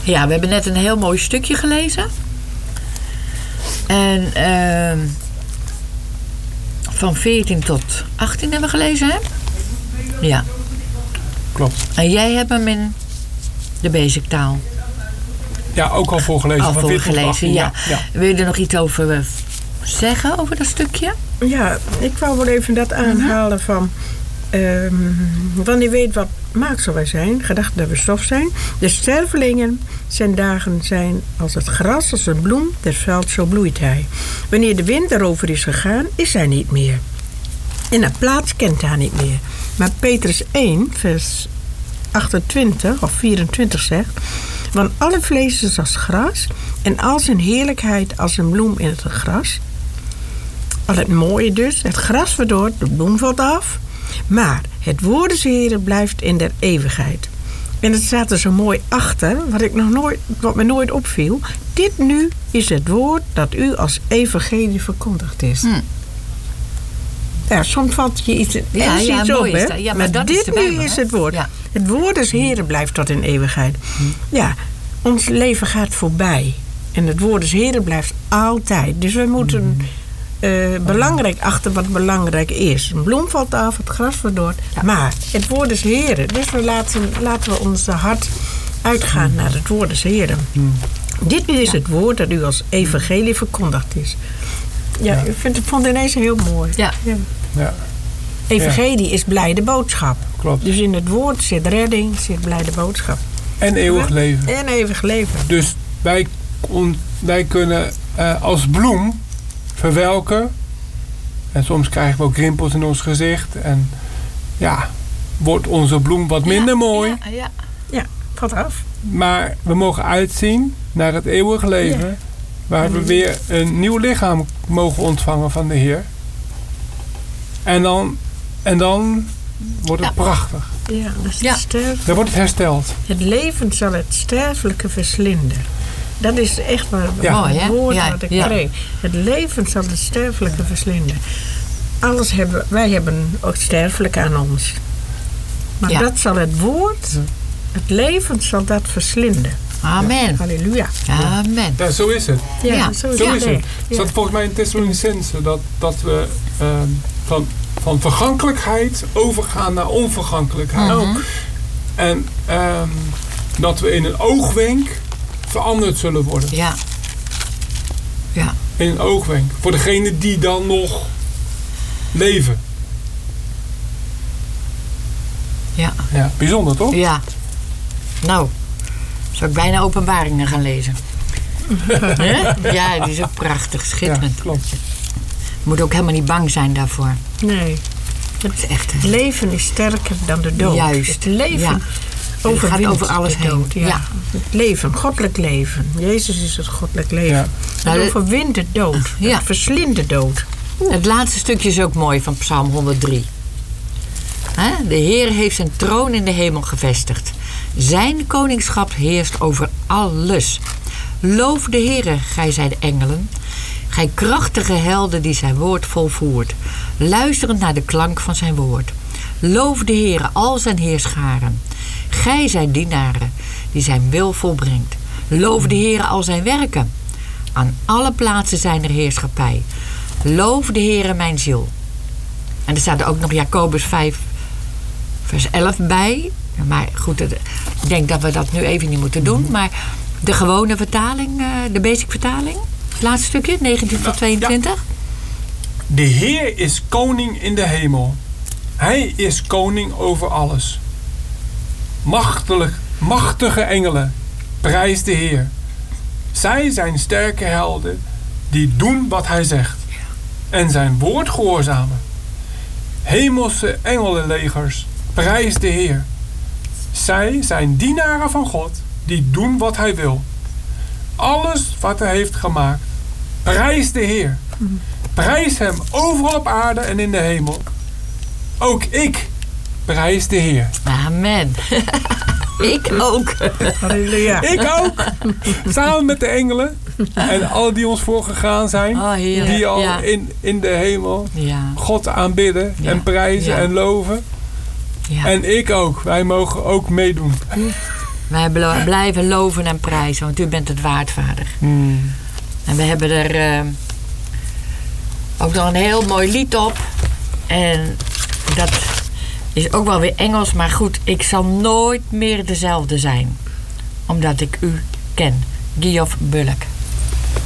Ja, we hebben net een heel mooi stukje gelezen. En van 14 tot 18 hebben we gelezen, hè? Ja. Klopt. En jij hebt hem in de basic taal. Ja, ook al voorgelezen. Al van 14 tot voorgelezen, 18, ja. ja. Wil je er nog iets over zeggen, over dat stukje? Ja, ik wou wel even dat aanhalen van... wanneer weet wat maaksel wij zijn, gedachten dat we stof zijn. De stervelingen zijn dagen zijn als het gras, als een bloem, der veld, zo bloeit hij. Wanneer de wind erover is gegaan, is hij niet meer. En de plaats kent hij niet meer. Maar Petrus 1, vers 28 of 24 zegt... Want alle vlees is als gras en al zijn heerlijkheid als een bloem in het gras. Al het mooie dus, het gras verdort, de bloem valt af... Maar het woord des Heren blijft in der eeuwigheid. En het staat er zo mooi achter, wat me nooit opviel. Dit nu is het woord dat u als evangelie verkondigd is. Ja, soms valt je iets op, hè? Ja, maar dat dit is Bijbel, nu is hè? het woord. Ja. Het woord des Heren blijft tot in eeuwigheid. Ja, ons leven gaat voorbij. En het woord des Heren blijft altijd. Dus we moeten... belangrijk achter wat belangrijk is. Een bloem valt af, het gras verdort. Ja. Maar het woord is Heren. Dus laten we ons hart uitgaan naar het woord des Heren. Dit nu is het woord dat u als evangelie verkondigd is. Ja, ik vond het ineens heel mooi. Ja. Ja. Evangelie is blijde boodschap. Klopt. Dus in het woord zit redding, zit blijde boodschap. En eeuwig leven. En eeuwig leven. Dus wij kunnen als bloem verwelken. En soms krijgen we ook rimpels in ons gezicht. En ja, wordt onze bloem wat minder mooi. Ja, valt af. Maar we mogen uitzien naar het eeuwige leven. Ja. Waar we weer een nieuw lichaam mogen ontvangen van de Heer. En dan wordt het prachtig. Ja, dan wordt het hersteld. Het leven zal het sterfelijke verslinden. Dat is echt waar het woord wat ik kreeg. Het leven zal het sterfelijke verslinden. Wij hebben ook sterfelijk aan ons. Maar dat zal het woord, het leven zal dat verslinden. Amen. Ja. Halleluja. Amen. Ja, zo is het. Ja, zo is het. Het staat volgens mij in Thessalonicenzen dat we van vergankelijkheid overgaan naar onvergankelijkheid. Ook. En dat we in een oogwenk veranderd zullen worden. Ja. In een oogwenk. Voor degenen die dan nog leven. Ja. Bijzonder, toch? Ja. Nou, zou ik bijna Openbaringen gaan lezen. Ja, die is ook prachtig, schitterend. Ja, klopt. Je moet ook helemaal niet bang zijn daarvoor. Nee. Het is echt... Het leven is sterker dan de dood. Juist. Het leven gaat over alles heen. Ja. Het leven, goddelijk leven. Jezus is het goddelijk leven. Ja. Het overwint de dood. Het verslindt de dood. Het laatste stukje is ook mooi van Psalm 103. De Heer heeft zijn troon in de hemel gevestigd. Zijn koningschap heerst over alles. Loof de Heere, gij zijt engelen. Gij krachtige helden die zijn woord volvoert. Luisterend naar de klank van zijn woord. Loof de Heere, al zijn heerscharen. Gij zijn dienaren die zijn wil volbrengt. Loof de Heere, al zijn werken. Aan alle plaatsen zijn er heerschappij. Loof de Heere, mijn ziel. En er staat er ook nog Jacobus 5 vers 11 bij. Maar goed, ik denk dat we dat nu even niet moeten doen. Maar de gewone vertaling, de basic vertaling. Het laatste stukje, 19 tot 22. Ja. De Heer is koning in de hemel. Hij is koning over alles. Machtige engelen, prijs de Heer. Zij zijn sterke helden die doen wat hij zegt. En zijn woord gehoorzamen. Hemelse engelenlegers, prijs de Heer. Zij zijn dienaren van God die doen wat hij wil. Alles wat hij heeft gemaakt, prijs de Heer. Prijs hem overal op aarde en in de hemel. Ook ik prijs de Heer. Amen. Ik ook. Halleluja. Ik ook. Samen met de engelen. En alle die ons voorgegaan zijn. Die al in de hemel God aanbidden en prijzen en loven. Ja. En ik ook. Wij mogen ook meedoen. Wij blijven loven en prijzen, want u bent het waard, Vader. En we hebben er ook nog een heel mooi lied op. En dat is ook wel weer Engels, maar goed, ik zal nooit meer dezelfde zijn. Omdat ik u ken. Geoff Bullock.